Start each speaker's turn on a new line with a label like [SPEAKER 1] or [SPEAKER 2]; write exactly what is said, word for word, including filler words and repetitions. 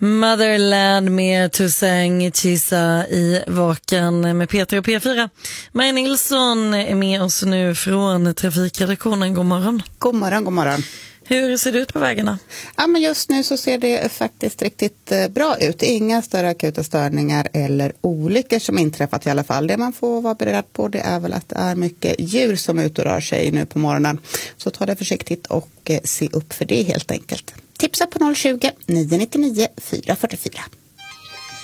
[SPEAKER 1] Motherland med Tusang Chisa i Vaken med Peter och P fyra. Maja Nilsson är med oss nu från trafikredaktionen. God morgon.
[SPEAKER 2] God morgon, god morgon.
[SPEAKER 1] Hur ser det ut på vägarna?
[SPEAKER 2] Ja, men just nu så ser det faktiskt riktigt bra ut. Inga större akuta störningar eller olyckor som inträffat i alla fall. Det man får vara beredd på, det är väl att det är mycket djur som ut och rör sig nu på morgonen. Så ta det försiktigt och se upp för det helt enkelt. Tipsa på noll tjugo, nio nio nio, fyra fyra fyra.